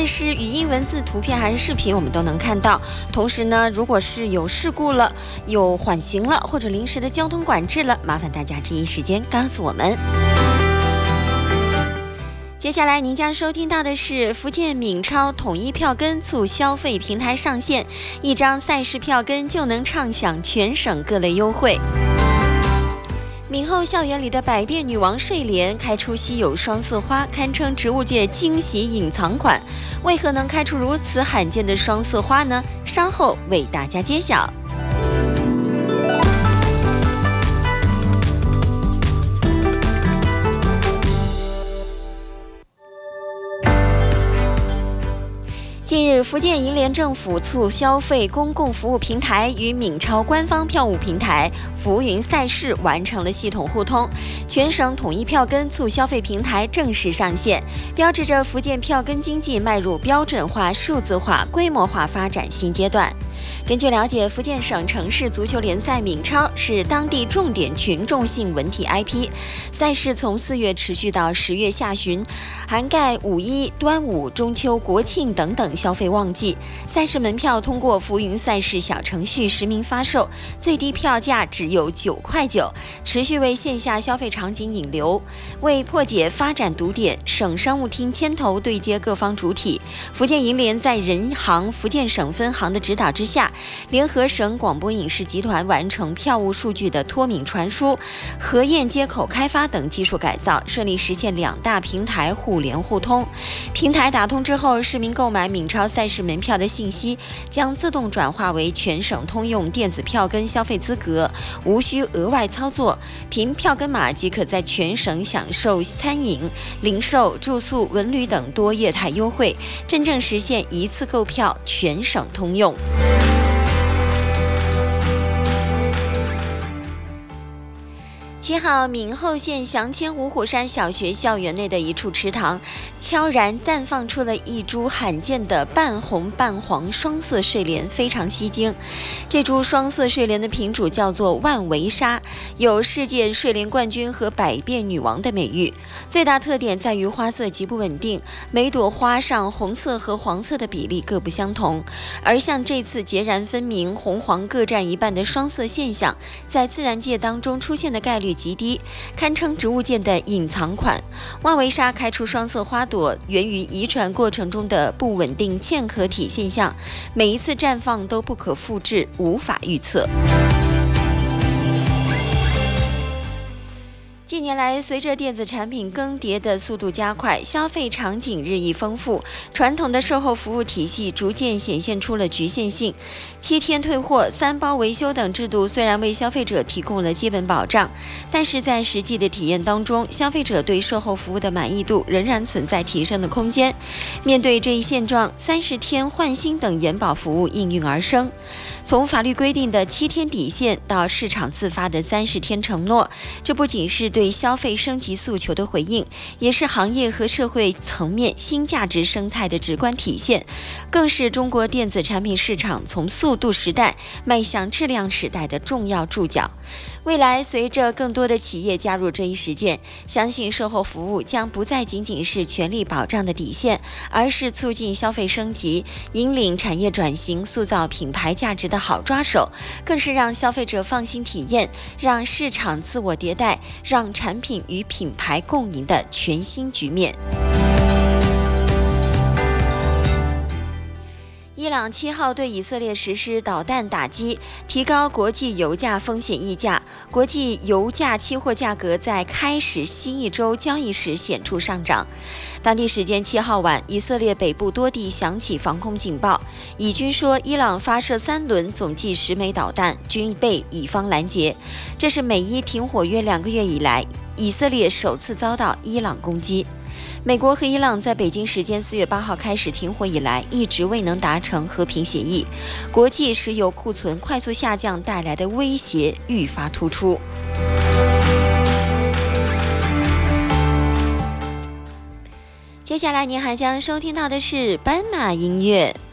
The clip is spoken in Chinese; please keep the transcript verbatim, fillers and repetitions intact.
是语音、文字、图片还是视频，我们都能看到。同时呢，如果是有事故了、有缓行了，或者临时的交通管制了，麻烦大家第一时间告诉我们。接下来您将收听到的是福建闽超统一票根促消费平台上线，一张赛事票根就能畅享全省各类优惠。闽后校园里的百变女王睡莲开出稀有双色花，堪称植物界惊喜隐藏款。为何能开出如此罕见的双色花呢？稍后为大家揭晓。近日，福建银联政府促消费公共服务平台与闽超官方票务平台浮云赛事完成了系统互通，全省统一票根促消费平台正式上线，标志着福建票根经济迈入标准化、数字化、规模化发展新阶段。根据了解，福建省城市足球联赛闽超是当地重点群众性文体 I P， 赛事从四月持续到十月下旬，涵盖五一、端午、中秋、国庆等等消费旺季。赛事门票通过浮云赛事小程序实名发售，最低票价只有九块九，持续为线下消费场景引流。为破解发展堵点，省商务厅牵头对接各方主体，福建银联在人行福建省分行的指导之下，联合省广播影视集团完成票务数据的脱敏传输、核验接口开发等技术改造，顺利实现两大平台互联互通。平台打通之后，市民购买闽超赛事门票的信息将自动转化为全省通用电子票根消费资格，无需额外操作，凭票根码即可在全省享受餐饮、零售、住宿、文旅等多业态优惠，真正实现一次购票全省通用。七号，闽后县祥迁五虎山小学校园内的一处池塘，悄然绽放出了一株罕见的半红半黄双色睡莲，非常吸睛。这株双色睡莲的品种叫做万维莎，有世界睡莲冠军和百变女王的美誉。最大特点在于花色极不稳定，每朵花上红色和黄色的比例各不相同。而像这次截然分明、红黄各占一半的双色现象，在自然界当中出现的概率极低，堪称植物界的隐藏款。万维莎开出双色花朵，源于遗传过程中的不稳定嵌合体现象，每一次绽放都不可复制，无法预测。近年来，随着电子产品更迭的速度加快，消费场景日益丰富，传统的售后服务体系逐渐显现出了局限性。七天退货、三包维修等制度虽然为消费者提供了基本保障，但是在实际的体验当中，消费者对售后服务的满意度仍然存在提升的空间。面对这一现状，三十天换新等延保服务应运而生。从法律规定的七天底线到市场自发的三十天承诺，这不仅是对消费升级诉求的回应，也是行业和社会层面新价值生态的直观体现，更是中国电子产品市场从速度时代迈向质量时代的重要注脚。未来，随着更多的企业加入这一实践，相信售后服务将不再仅仅是权利保障的底线，而是促进消费升级、引领产业转型、塑造品牌价值的好抓手，更是让消费者放心体验、让市场自我迭代、让产品与品牌共赢的全新局面。伊朗七号对以色列实施导弹打击，提高国际油价风险溢价。国际油价期货价格在开始新一周交易时显著上涨。当地时间七号晚，以色列北部多地响起防空警报。以军说，伊朗发射三轮总计十枚导弹，均被以方拦截。这是美伊停火约两个月以来，以色列首次遭到伊朗攻击。美国和伊朗在北京时间四月八号开始停火以来，一直未能达成和平协议，国际石油库存快速下降带来的威胁愈发突出。接下来您还将收听到的是斑马音乐。